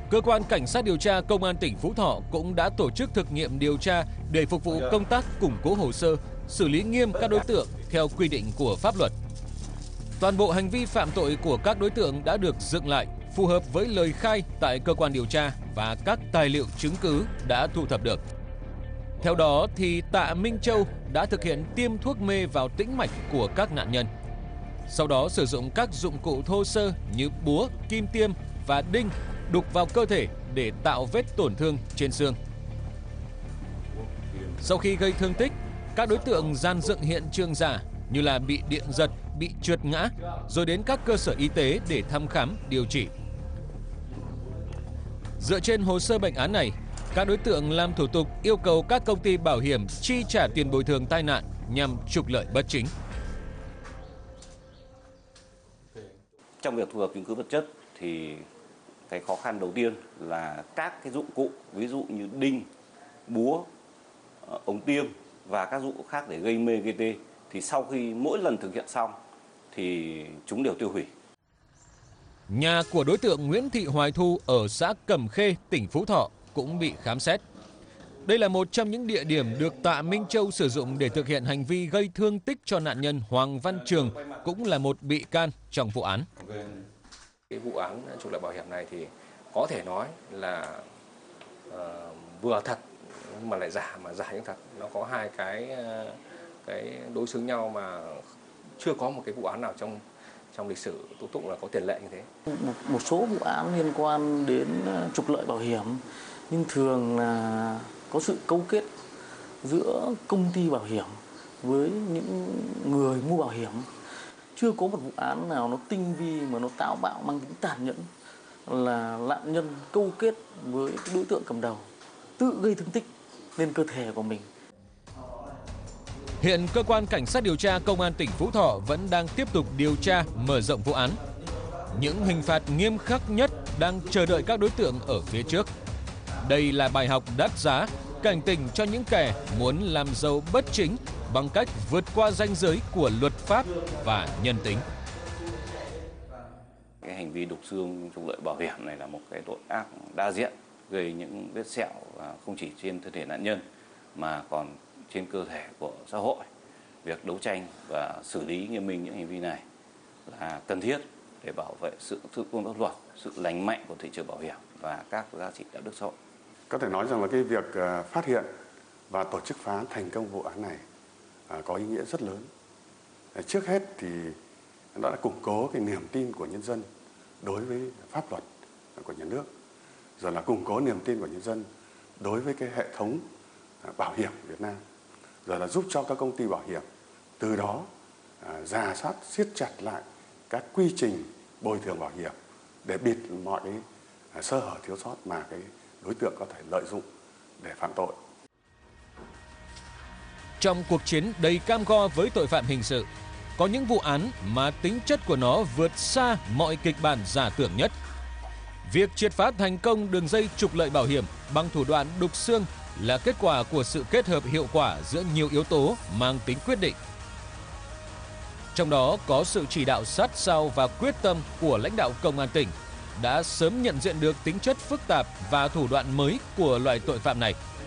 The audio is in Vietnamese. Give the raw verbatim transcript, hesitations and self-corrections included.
Cơ quan Cảnh sát điều tra Công an tỉnh Phú Thọ cũng đã tổ chức thực nghiệm điều tra để phục vụ công tác củng cố hồ sơ, xử lý nghiêm các đối tượng theo quy định của pháp luật. Toàn bộ hành vi phạm tội của các đối tượng đã được dựng lại, phù hợp với lời khai tại cơ quan điều tra và các tài liệu chứng cứ đã thu thập được. Theo đó thì Tạ Minh Châu đã thực hiện tiêm thuốc mê vào tĩnh mạch của các nạn nhân. Sau đó sử dụng các dụng cụ thô sơ như búa, kim tiêm và đinh đục vào cơ thể để tạo vết tổn thương trên xương. Sau khi gây thương tích, các đối tượng dàn dựng hiện trường giả như là bị điện giật, bị trượt ngã, rồi đến các cơ sở y tế để thăm khám, điều trị. Dựa trên hồ sơ bệnh án này, các đối tượng làm thủ tục yêu cầu các công ty bảo hiểm chi trả tiền bồi thường tai nạn nhằm trục lợi bất chính. Trong việc thu thập chứng cứ vật chất thì cái khó khăn đầu tiên là các cái dụng cụ, ví dụ như đinh, búa, ống tiêm và các dụng cụ khác để gây mê gây tê, thì sau khi mỗi lần thực hiện xong thì chúng đều tiêu hủy. Nhà của đối tượng Nguyễn Thị Hoài Thu ở xã Cẩm Khê, tỉnh Phú Thọ cũng bị khám xét. Đây là một trong những địa điểm được Tạ Minh Châu sử dụng để thực hiện hành vi gây thương tích cho nạn nhân Hoàng Văn Trường, cũng là một bị can trong vụ án. Cái vụ án trục lợi bảo hiểm này thì có thể nói là uh, vừa thật nhưng mà lại giả, mà giả nhưng thật. Nó có hai cái uh, cái đối xứng nhau mà chưa có một cái vụ án nào trong trong lịch sử tố tụng là có tiền lệ như thế. Một, một số vụ án liên quan đến trục lợi bảo hiểm nhưng thường là có sự cấu kết giữa công ty bảo hiểm với những người mua bảo hiểm. Chưa có một vụ án nào nó tinh vi mà nó táo bạo, mang tính tàn nhẫn là nạn nhân câu kết với đối tượng cầm đầu tự gây thương tích lên cơ thể của mình. Hiện cơ quan Cảnh sát điều tra Công an tỉnh Phú Thọ vẫn đang tiếp tục điều tra, mở rộng vụ án. Những hình phạt nghiêm khắc nhất đang chờ đợi các đối tượng ở phía trước. Đây là bài học đắt giá, cảnh tỉnh cho những kẻ muốn làm giàu bất chính bằng cách vượt qua ranh giới của luật pháp và nhân tính. Cái hành vi đục xương trục lợi bảo hiểm này là một cái tội ác đa diện, gây những vết sẹo không chỉ trên thân thể nạn nhân mà còn trên cơ thể của xã hội. Việc đấu tranh và xử lý nghiêm minh những hành vi này là cần thiết để bảo vệ sự thượng tôn pháp luật, sự lành mạnh của thị trường bảo hiểm và các giá trị đạo đức xã hội. Có thể nói rằng là cái việc phát hiện và tổ chức phá thành công vụ án này có ý nghĩa rất lớn. Trước hết thì nó đã củng cố cái niềm tin của nhân dân đối với pháp luật của nhà nước, rồi là củng cố niềm tin của nhân dân đối với cái hệ thống bảo hiểm Việt Nam, rồi là giúp cho các công ty bảo hiểm từ đó rà soát, siết chặt lại các quy trình bồi thường bảo hiểm để bịt mọi cái sơ hở thiếu sót mà cái đối tượng có thể lợi dụng để phạm tội. Trong cuộc chiến đầy cam go với tội phạm hình sự, có những vụ án mà tính chất của nó vượt xa mọi kịch bản giả tưởng nhất. Việc triệt phá thành công đường dây trục lợi bảo hiểm bằng thủ đoạn đục xương là kết quả của sự kết hợp hiệu quả giữa nhiều yếu tố mang tính quyết định. Trong đó có sự chỉ đạo sát sao và quyết tâm của lãnh đạo Công an tỉnh đã sớm nhận diện được tính chất phức tạp và thủ đoạn mới của loại tội phạm này.